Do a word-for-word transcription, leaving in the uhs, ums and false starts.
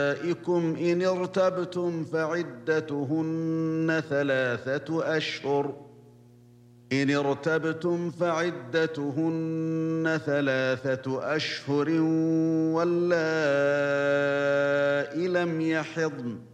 نِسَائِكُمْ إِنِ ارْتَبْتُمْ فَعِدَّتُهُنَّ ثَلَاثَةُ أَشْهُرٍ إِنِ ارْتَبْتُمْ فَعِدَّتُهُنَّ ثَلَاثَةُ أَشْهُرٍ وَاللَّائِي لَمْ يَحِضْنَ